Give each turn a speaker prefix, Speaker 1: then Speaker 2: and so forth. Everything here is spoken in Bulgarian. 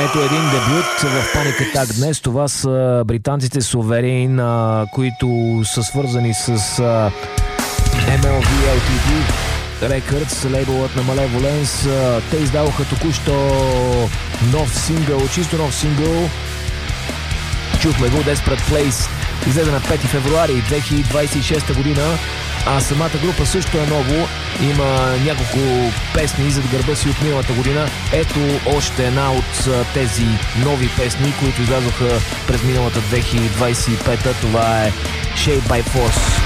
Speaker 1: Ето един дебют в Panic Attack днес. Това са британците Sovereign, които са свързани с MLV Ltd Records, лейбълът на Malevolence. Те издаваха току-що нов сингъл, чисто нов сингъл. Чухме го, Desperate Place. Излезе на 5 февруари 2026 година. А самата група също е ново. Има няколко песни зад гърба си от миналата година. Ето още една от тези нови песни, които излязоха през миналата 2025. Това е Shape by Force.